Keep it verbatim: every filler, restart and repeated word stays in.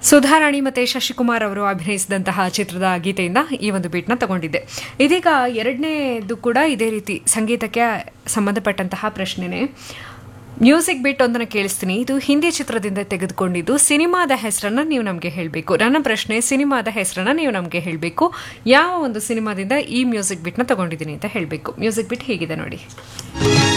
ಸುಧಾರಾಣಿ ಮತ್ತು ಶಶಿಕುಮಾರ್ ಅವರು ಅಭಿನಯಿಸಿದಂತಹ ಚಿತ್ರದ ಗೀತೆಯಿಂದ ಈ ಒಂದು ಬೀಟ್ನ ತಗೊಂಡಿದ್ದೆ. ಇದೀಗ ಎರಡನೇದು ಕೂಡ ಇದೇ ರೀತಿ ಸಂಗೀತಕ್ಕೆ ಸಂಬಂಧಪಟ್ಟಂತಹ ಪ್ರಶ್ನೆನೇ. ಮ್ಯೂಸಿಕ್ ಬಿಟ್ ಒಂದನ್ನು ಕೇಳಿಸ್ತೀನಿ. ಇದು ಹಿಂದಿ ಚಿತ್ರದಿಂದ ತೆಗೆದುಕೊಂಡಿದ್ದು. ಸಿನಿಮಾದ ಹೆಸರನ್ನು ನೀವು ನಮಗೆ ಹೇಳಬೇಕು. ನನ್ನ ಪ್ರಶ್ನೆ, ಸಿನಿಮಾದ ಹೆಸರನ್ನು ನೀವು ನಮಗೆ ಹೇಳಬೇಕು. ಯಾವ ಒಂದು ಸಿನಿಮಾದಿಂದ ಈ ಮ್ಯೂಸಿಕ್ ಬಿಟ್ನ ತಗೊಂಡಿದ್ದೀನಿ ಅಂತ ಹೇಳಬೇಕು. ಮ್ಯೂಸಿಕ್ ಬಿಟ್ ಹೀಗಿದೆ ನೋಡಿ.